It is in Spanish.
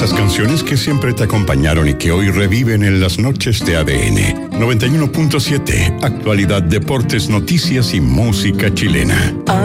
esas canciones que siempre te acompañaron y que hoy reviven en las noches de ADN. 91.7, actualidad, deportes, noticias y música chilena.